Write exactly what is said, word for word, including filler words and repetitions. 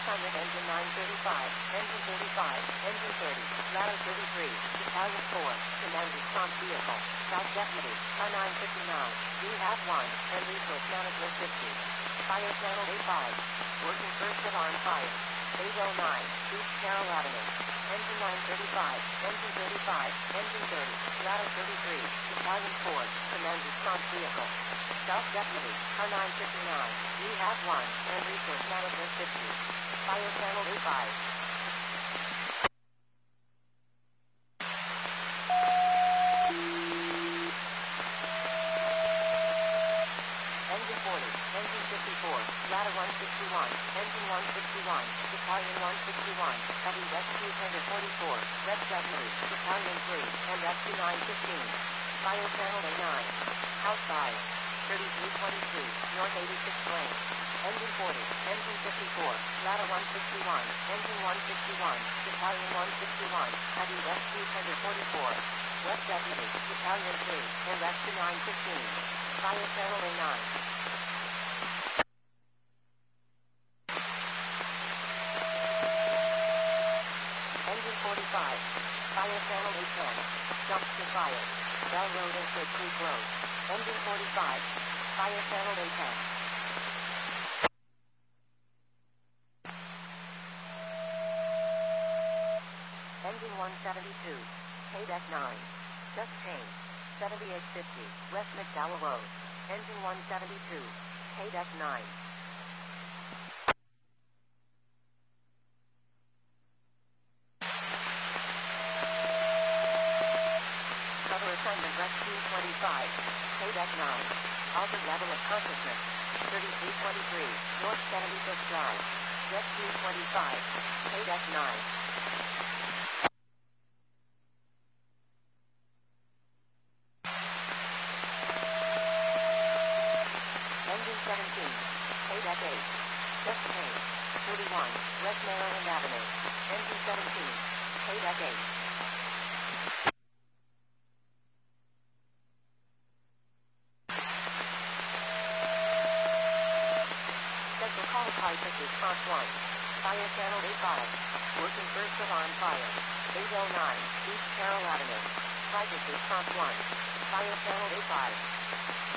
Summit engine nine thirty-five, engine thirty-five, engine thirty, ladder thirty-three, battalion four, command response vehicle, South Deputy, R nine fifty-nine, we have one, and resource management fifty. Fire channel A five, working first alarm fire. eight oh nine, East Carroll Avenue. Engine nine thirty-five, engine thirty-five, engine thirty, ladder thirty-three, battalion four, command response vehicle. South Deputy, R nine fifty-nine, we have one, and resource management fifty. Fire channel A five. Engine forty, engine fifty-four, ladder one sixty-one, engine one sixty-one, battalion one sixty-one, heavy rescue tender forty-four, West Deputy, battalion three, and rescue nine fifteen. Fire channel A nine. House fire. thirty-three twenty-two, North eighty-sixth Lane. Engine forty, engine fifty-four, ladder one sixty-one, engine one sixty-one, battalion one sixty-one, heavy rescue tender forty-four, West Deputy, battalion three, and rescue nine fifteen. Fire channel A nine. Engine forty-five. Fire channel A ten. Dumpster fire. Bell Road and Fig Creek Road. Engine forty-five. Fire channel A ten. Engine one seventy-two. Paydeck nine. Just changed. seventy-eight fifty, West McDowell Road. Engine one seventy-two. Paydeck nine. Cover assignment Rescue twenty-five. Paydeck nine. Altered level of consciousness. thirty-three twenty-three, North seventy-fifth Drive. Rescue twenty-five. Paydeck nine. Engine seventeen. Paydeck eight. Just changed. thirty-one, West Maryland Avenue. Engine seventeen. Paydeck eight. Central call crisis response one. Fire channel A five. Working first alarm fire. eight oh nine, East Carroll Avenue. Crisis response one. Fire channel A five.